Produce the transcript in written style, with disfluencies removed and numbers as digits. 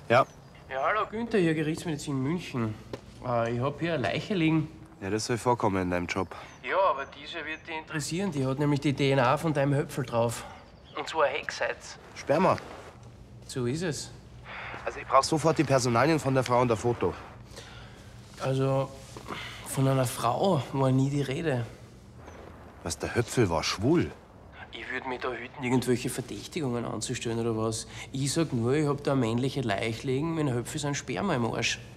Ja. Ja, hallo, Günther, hier Gerichtsmedizin München. Ich hab hier eine Leiche liegen. Ja, das soll vorkommen in deinem Job. Ja, aber diese wird dich interessieren. Die hat nämlich die DNA von deinem Höpfel drauf. Und zwar ein Heckseits. Sperma. So ist es. Also ich brauch sofort die Personalien von der Frau und der Foto. Also, von einer Frau war nie die Rede. Was, der Höpfel war schwul? Ich würde mich da hüten, irgendwelche Verdächtigungen anzustellen oder was. Ich sag nur, ich hab da eine männliche Leiche liegen, mein Höpfel ist ein Sperma im Arsch.